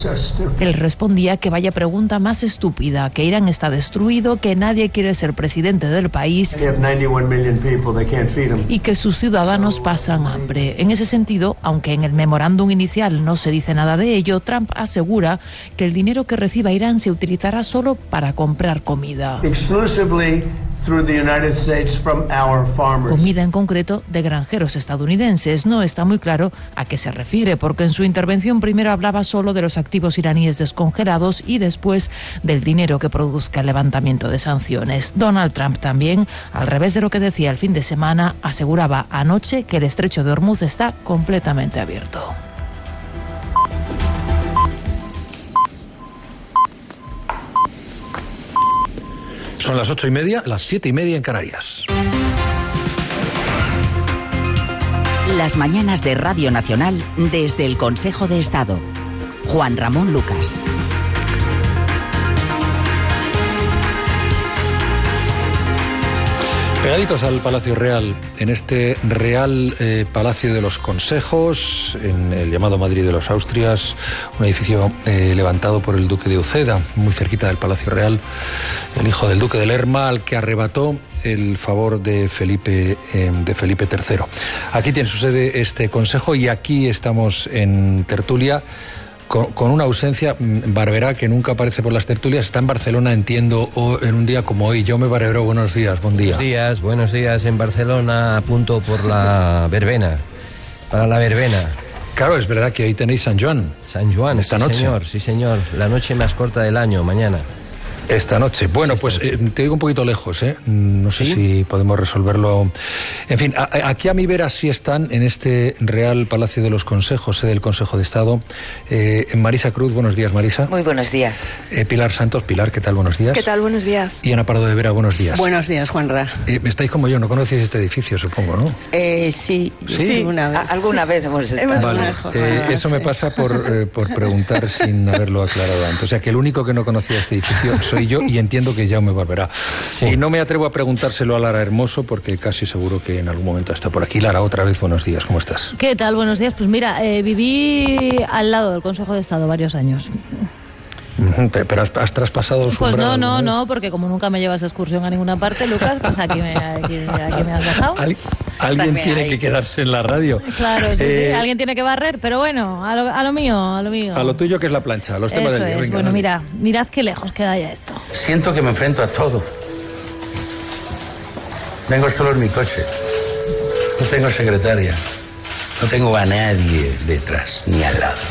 Él respondía que vaya pregunta más estúpida, que Irán está destruido, que nadie quiere ser presidente del país y que sus ciudadanos pasan hambre. En ese sentido, aunque en el memorándum inicial no se dice nada de ello, Trump asegura que el dinero que reciba Irán se utilizará solo para comprar comida. Comida en concreto de granjeros estadounidenses. No está muy claro a qué se refiere, porque en su intervención primero hablaba solo de los activos iraníes descongelados y después del dinero que produzca el levantamiento de sanciones. Donald Trump también, al revés de lo que decía el fin de semana, aseguraba anoche que el estrecho de Hormuz está completamente abierto. Son las 8:30, las 7:30 en Canarias. Las mañanas de Radio Nacional desde el Consejo de Estado. Juan Ramón Lucas. Pegaditos al Palacio Real, en este Real Palacio de los Consejos, en el llamado Madrid de los Austrias, un edificio levantado por el Duque de Uceda, muy cerquita del Palacio Real, el hijo del Duque de Lerma, al que arrebató el favor de Felipe III. Aquí tiene su sede este consejo y aquí estamos en tertulia con una ausencia. Barberá, que nunca aparece por las tertulias, está en Barcelona, entiendo, o en un día como hoy. Jaume Barberó, buenos días, buen día. Buenos días en Barcelona, a punto por la verbena, para la verbena. Claro, es verdad que hoy tenéis San Joan. San Joan, esta noche. Sí señor, la noche más corta del año, mañana. Esta noche. Bueno, pues te digo un poquito lejos, ¿eh? No sé si podemos resolverlo. En fin, aquí a mi vera sí están en este Real Palacio de los Consejos, sede del Consejo de Estado. Marisa Cruz, buenos días, Marisa. Muy buenos días. Pilar Santos, Pilar, ¿qué tal? Buenos días. ¿Qué tal? Buenos días. Y Ana Pardo de Vera, buenos días. Buenos días, Juanra. Estáis como yo, no conocéis este edificio, supongo, ¿no? Sí, una vez. Alguna vez hemos estado. Vale. Eso me pasa por preguntar sin haberlo aclarado antes. O sea, que el único que no conocía este edificio soy yo y entiendo que Jaume Barberá. Sí. Y no me atrevo a preguntárselo a Lara Hermoso porque casi seguro que en algún momento está por aquí. Lara, otra vez, buenos días, ¿cómo estás? ¿Qué tal? Buenos días. Pues mira, viví al lado del Consejo de Estado varios años. Pero has traspasado su Pues no, porque como nunca me llevas de excursión a ninguna parte, Lucas, pues aquí me has dejado. Alguien tiene que quedarse en la radio. Claro, sí, alguien tiene que barrer, pero bueno, a lo mío. A lo tuyo, que es la plancha, a los temas del día. Venga, bueno, mirad qué lejos queda ya esto. Siento que me enfrento a todo. Vengo solo en mi coche. No tengo secretaria. No tengo a nadie detrás, ni al lado.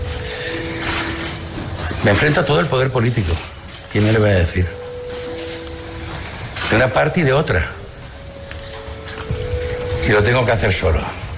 Me enfrento a todo el poder político. ¿Quién me lo va a decir? De una parte y de otra. Y lo tengo que hacer solo.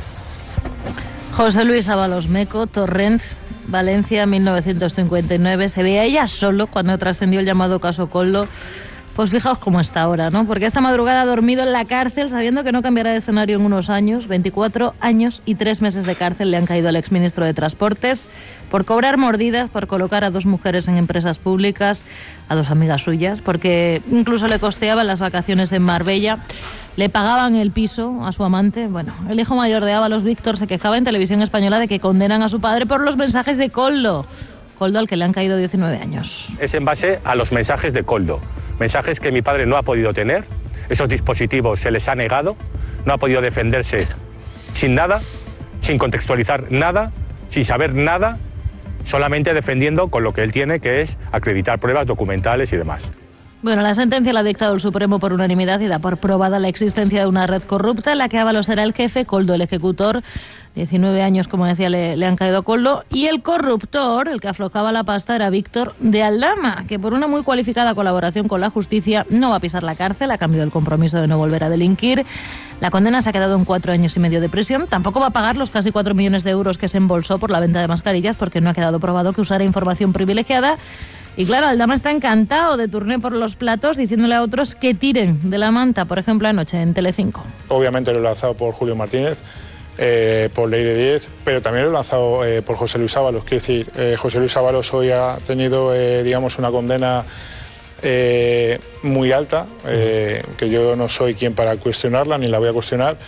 José Luis Ábalos Meco, Torrent, Valencia, 1959. Se veía ella solo cuando trascendió el llamado caso Koldo. Pues fijaos cómo está ahora, ¿no? Porque esta madrugada ha dormido en la cárcel sabiendo que no cambiará de escenario en unos años. 24 años y 3 meses de cárcel le han caído al exministro de Transportes por cobrar mordidas, por colocar a 2 mujeres en empresas públicas, a 2 amigas suyas, porque incluso le costeaban las vacaciones en Marbella, le pagaban el piso a su amante. Bueno, el hijo mayor de Ábalos, Víctor, se quejaba en Televisión Española de que condenan a su padre por los mensajes de Koldo, al que le han caído 19 años. Es en base a los mensajes de Koldo. Mensajes que mi padre no ha podido tener, esos dispositivos se les ha negado, no ha podido defenderse sin nada, sin contextualizar nada, sin saber nada, solamente defendiendo con lo que él tiene, que es acreditar pruebas documentales y demás. Bueno, la sentencia la ha dictado el Supremo por unanimidad y da por probada la existencia de una red corrupta en la que Ábalos era el jefe, Koldo el ejecutor. 19 años, como decía, le han caído a Koldo. Y el corruptor, el que aflojaba la pasta, era Víctor de Aldama, que por una muy cualificada colaboración con la justicia no va a pisar la cárcel, a cambio del compromiso de no volver a delinquir. La condena se ha quedado en 4 años y medio de prisión. Tampoco va a pagar los casi 4 millones de euros que se embolsó por la venta de mascarillas, porque no ha quedado probado que usara información privilegiada. Y claro, Aldama está encantado de turné por los platos, diciéndole a otros que tiren de la manta, por ejemplo, anoche en Telecinco. Obviamente lo he lanzado por Julio Martínez, por Leire Díez, pero también lo he lanzado por José Luis Ábalos. Quiero decir, José Luis Ábalos hoy ha tenido, digamos, una condena muy alta, que yo no soy quien para cuestionarla, ni la voy a cuestionar.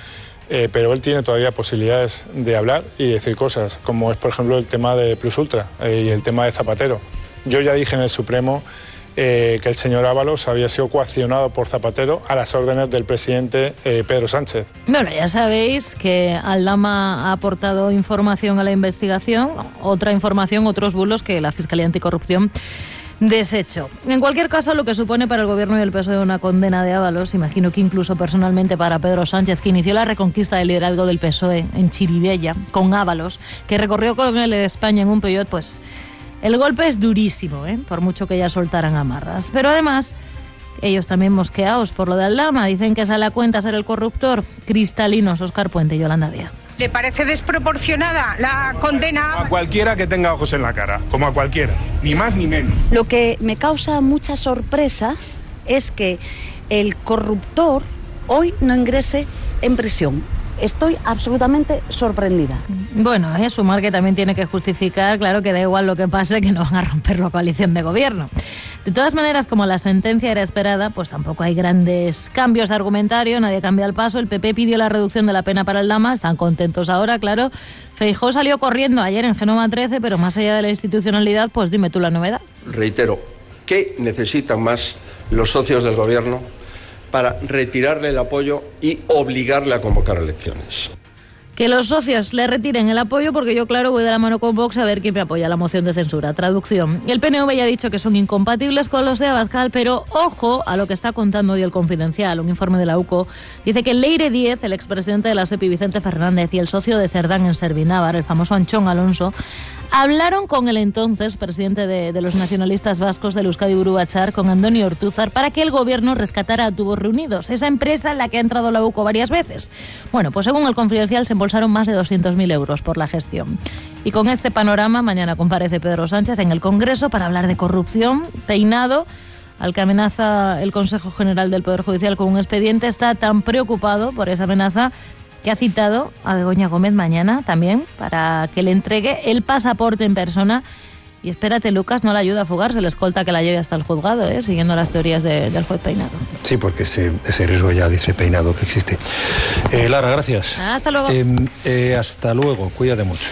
pero él tiene todavía posibilidades de hablar y decir cosas, como es por ejemplo el tema de Plus Ultra y el tema de Zapatero. Yo ya dije en el Supremo que el señor Ábalos había sido coaccionado por Zapatero a las órdenes del presidente Pedro Sánchez. Bueno, ya sabéis que Aldama ha aportado información a la investigación, otra información, otros bulos que la Fiscalía Anticorrupción deshecho. En cualquier caso, lo que supone para el Gobierno y el PSOE una condena de Ábalos, imagino que incluso personalmente para Pedro Sánchez, que inició la reconquista del liderazgo del PSOE en Chirivella, con Ábalos, que recorrió con él España en un Peugeot, pues el golpe es durísimo, por mucho que ya soltaran amarras. Pero además, ellos también mosqueados por lo de Aldama, dicen que sale a cuenta ser el corruptor. Cristalinos, Óscar Puente y Yolanda Díaz. ¿Le parece desproporcionada la condena? A cualquiera que tenga ojos en la cara, como a cualquiera, ni más ni menos. Lo que me causa mucha sorpresa es que el corruptor hoy no ingrese en prisión. Estoy absolutamente sorprendida. Bueno, sumar que también tiene que justificar, claro, que da igual lo que pase, que no van a romper la coalición de gobierno. De todas maneras, como la sentencia era esperada, pues tampoco hay grandes cambios de argumentario, nadie cambia el paso. El PP pidió la reducción de la pena para Aldama, están contentos ahora, claro. Feijóo salió corriendo ayer en Génova 13, pero más allá de la institucionalidad, pues dime tú la novedad. Reitero, ¿qué necesitan más los socios del gobierno para retirarle el apoyo y obligarle a convocar elecciones? Que los socios le retiren el apoyo, porque yo, claro, voy de la mano con Vox a ver quién me apoya la moción de censura. Traducción. El PNV ya ha dicho que son incompatibles con los de Abascal, pero ojo a lo que está contando hoy el Confidencial. Un informe de la UCO dice que Leire Díez, el expresidente de la SEPI, Vicente Fernández, y el socio de Cerdán en Servinávar, el famoso Anchón Alonso, hablaron con el entonces presidente de los nacionalistas vascos del Euskadi Buru Batzar, con Andoni Ortúzar, para que el gobierno rescatara a Tubos Reunidos, esa empresa en la que ha entrado la UCO varias veces. Bueno, pues según el Confidencial se embolsaron más de 200.000 euros por la gestión. Y con este panorama, mañana comparece Pedro Sánchez en el Congreso para hablar de corrupción. Peinado, al que amenaza el Consejo General del Poder Judicial con un expediente, está tan preocupado por esa amenaza que ha citado a Begoña Gómez mañana también para que le entregue el pasaporte en persona. Y espérate, Lucas, no la ayuda a fugarse, le escolta que la lleve hasta el juzgado, siguiendo las teorías del juez Peinado. Sí, porque ese riesgo ya dice Peinado que existe. Lara, gracias. Hasta luego. Hasta luego, cuídate mucho.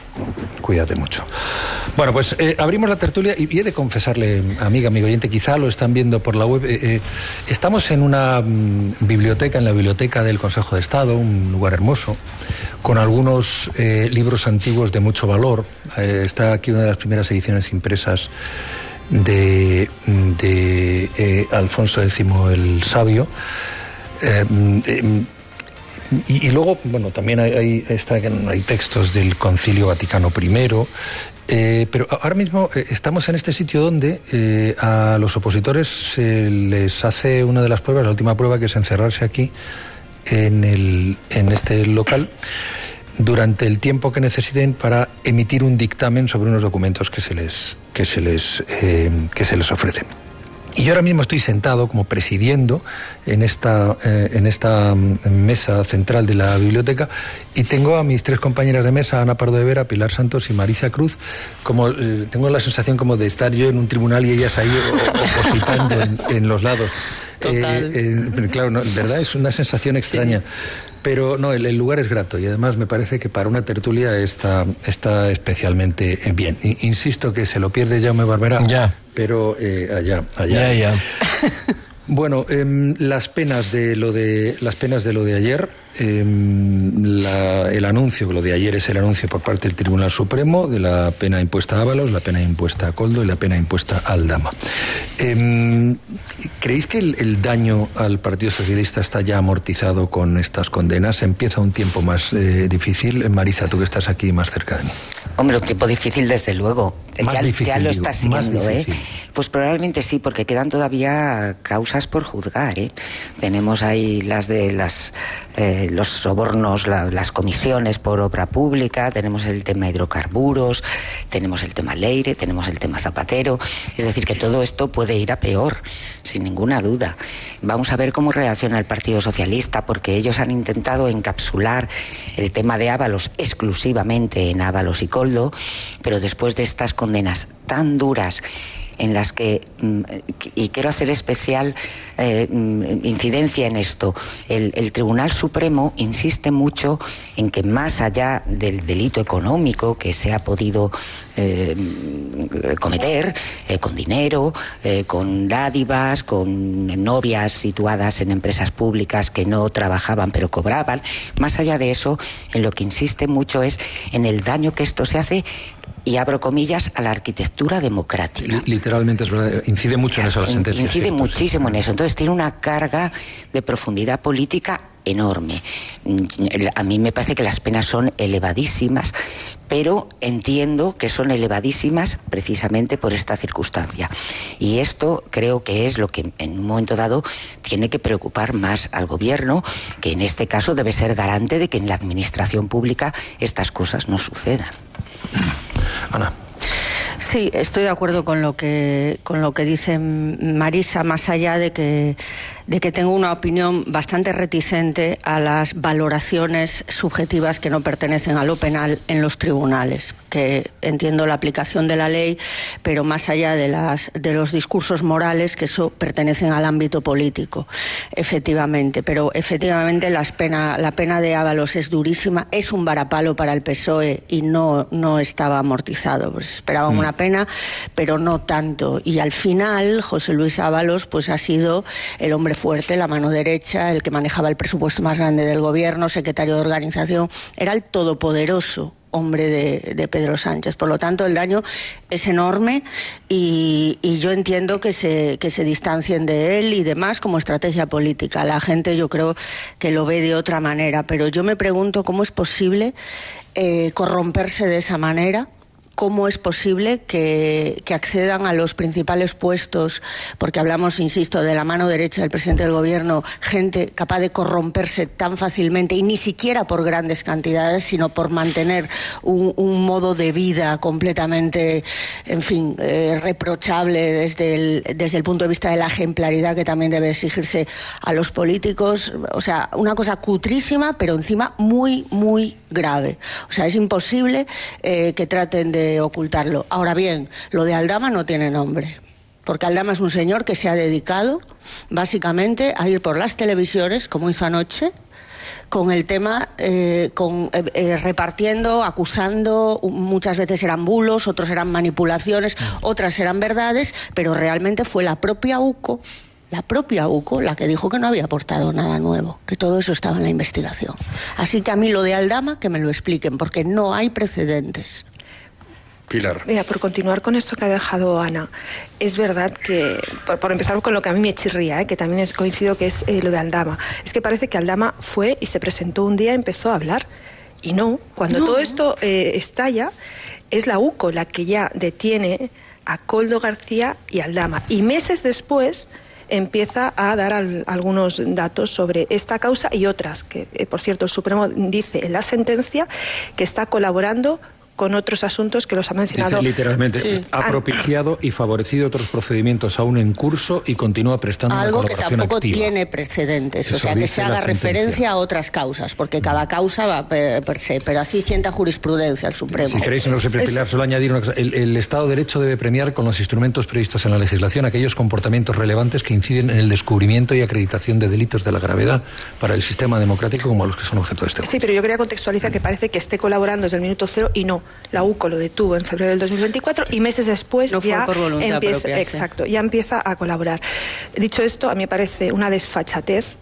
Cuídate mucho. Bueno, pues abrimos la tertulia y he de confesarle, amigo oyente, quizá lo están viendo por la web, estamos en una biblioteca, en la biblioteca del Consejo de Estado, un lugar hermoso, con algunos libros antiguos de mucho valor. Está aquí una de las primeras ediciones impresas de Alfonso X el Sabio. Y luego, bueno, también hay textos del Concilio Vaticano I, pero ahora mismo estamos en este sitio donde a los opositores se les hace una de las pruebas, la última prueba, que es encerrarse aquí en este local durante el tiempo que necesiten para emitir un dictamen sobre unos documentos que se les ofrecen. Y yo ahora mismo estoy sentado como presidiendo en esta mesa central de la biblioteca, y tengo a mis tres compañeras de mesa, Ana Pardo de Vera, Pilar Santos y Marisa Cruz, como tengo la sensación como de estar yo en un tribunal y ellas ahí opositando en los lados. Claro, no, en verdad es una sensación extraña. Sí. Pero no, el lugar es grato y además me parece que para una tertulia está especialmente bien. Insisto que se lo pierde Jaume Barberá, ya. Pero allá. Ya. Bueno, las penas de lo de ayer, el anuncio, lo de ayer es el anuncio por parte del Tribunal Supremo de la pena impuesta a Ábalos, la pena impuesta a Koldo y la pena impuesta a Aldama. ¿Creéis que el daño al Partido Socialista está ya amortizado con estas condenas? ¿Empieza un tiempo más difícil? Marisa, tú que estás aquí más cerca de mí. Hombre, un tiempo difícil desde luego. Ya lo está siendo, Pues probablemente sí, porque quedan todavía causas por juzgar, Tenemos ahí las de los sobornos, las comisiones por obra pública, tenemos el tema hidrocarburos, tenemos el tema Leire, tenemos el tema Zapatero. Es decir, que todo esto puede ir a peor, sin ninguna duda. Vamos a ver cómo reacciona el Partido Socialista, porque ellos han intentado encapsular el tema de Ábalos exclusivamente en Ábalos y Koldo, pero después de estas condenas tan duras en las que, y quiero hacer especial incidencia en esto, el Tribunal Supremo insiste mucho en que más allá del delito económico que se ha podido cometer con dinero, con dádivas, con novias situadas en empresas públicas que no trabajaban pero cobraban, más allá de eso, en lo que insiste mucho es en el daño que esto se hace, y abro comillas, a la arquitectura democrática. Literalmente, es verdad, incide mucho en eso la sentencia. Incide muchísimo en eso. Entonces tiene una carga de profundidad política enorme. A mí me parece que las penas son elevadísimas, pero entiendo que son elevadísimas precisamente por esta circunstancia. Y esto creo que es lo que en un momento dado tiene que preocupar más al gobierno, que en este caso debe ser garante de que en la administración pública estas cosas no sucedan. Ana. Sí, estoy de acuerdo con lo que dice Marisa, más allá de que tengo una opinión bastante reticente a las valoraciones subjetivas que no pertenecen a lo penal en los tribunales, que entiendo la aplicación de la ley, pero más allá de los discursos morales, que eso pertenecen al ámbito político, efectivamente. Pero efectivamente la pena de Ábalos es durísima, es un varapalo para el PSOE y no estaba amortizado. Pues esperaban una pena, pero no tanto. Y al final José Luis Ábalos pues ha sido el hombre fuerte, la mano derecha, el que manejaba el presupuesto más grande del gobierno, secretario de organización, era el todopoderoso hombre de Pedro Sánchez. Por lo tanto, el daño es enorme y yo entiendo que se distancien de él y demás como estrategia política. La gente yo creo que lo ve de otra manera, pero yo me pregunto cómo es posible corromperse de esa manera. ¿Cómo es posible que accedan a los principales puestos? Porque hablamos, insisto, de la mano derecha del presidente del gobierno, gente capaz de corromperse tan fácilmente y ni siquiera por grandes cantidades, sino por mantener un modo de vida completamente, en fin, reprochable desde el punto de vista de la ejemplaridad que también debe exigirse a los políticos. O sea, una cosa cutrísima, pero encima muy, muy grave. O sea, es imposible que traten de ocultarlo. Ahora bien, lo de Aldama no tiene nombre, porque Aldama es un señor que se ha dedicado básicamente a ir por las televisiones, como hizo anoche, con el tema, repartiendo, acusando, muchas veces eran bulos, otros eran manipulaciones, otras eran verdades, pero realmente fue la propia UCO la que dijo que no había aportado nada nuevo, que todo eso estaba en la investigación. Así que a mí lo de Aldama, que me lo expliquen, porque no hay precedentes. Pilar. Mira, por continuar con esto que ha dejado Ana, es verdad que, por empezar con lo que a mí me chirría, que también coincido que es lo de Aldama, es que parece que Aldama fue y se presentó un día y empezó a hablar. Y no, cuando todo esto estalla, es la UCO la que ya detiene a Koldo García y Aldama. Y meses después empieza a dar algunos datos sobre esta causa y otras, que por cierto el Supremo dice en la sentencia que está colaborando con otros asuntos que los ha mencionado. Dice literalmente, ha propiciado y favorecido otros procedimientos aún en curso y continúa prestando algo una colaboración que tampoco activa. Tiene precedentes, Eso o sea, que se haga referencia a otras causas, porque cada causa va per se, pero así sienta jurisprudencia el Supremo. Si queréis, no sé, Pilar, solo añadir una cosa. El Estado de Derecho debe premiar con los instrumentos previstos en la legislación aquellos comportamientos relevantes que inciden en el descubrimiento y acreditación de delitos de la gravedad para el sistema democrático como los que son objeto de este juicio. Sí, pero yo quería contextualizar que parece que esté colaborando desde el minuto cero y no. La UCO lo detuvo en febrero del 2024 y meses después ya empieza a colaborar. Dicho esto, a mí me parece una desfachatez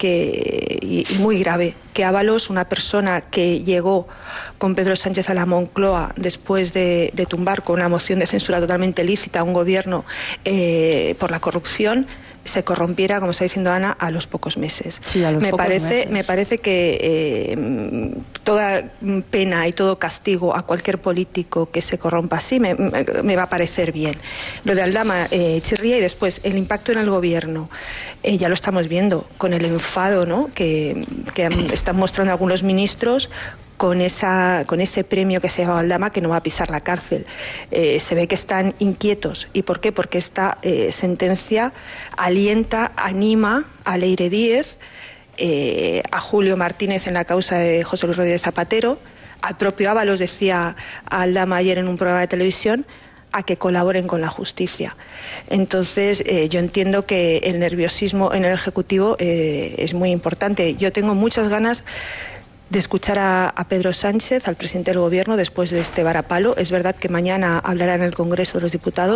y muy grave que Ábalos, una persona que llegó con Pedro Sánchez a la Moncloa después de tumbar con una moción de censura totalmente lícita a un gobierno por la corrupción, se corrompiera, como está diciendo Ana, a los pocos meses. Sí, a los pocos meses. Me parece que toda pena y todo castigo a cualquier político que se corrompa así me va a parecer bien. Lo de Aldama chirría, y después el impacto en el gobierno, ya lo estamos viendo con el enfado, ¿no?, que están mostrando algunos ministros con ese premio que se lleva Aldama, que no va a pisar la cárcel. Se ve que están inquietos. ¿Y por qué? Porque esta sentencia anima a Leire Díez, a Julio Martínez en la causa de José Luis Rodríguez Zapatero, al propio Ábalos, decía Aldama ayer en un programa de televisión, a que colaboren con la justicia. Entonces, yo entiendo que el nerviosismo en el Ejecutivo es muy importante. Yo tengo muchas ganas de escuchar a Pedro Sánchez, al presidente del Gobierno, después de este varapalo. Es verdad que mañana hablará en el Congreso de los Diputados.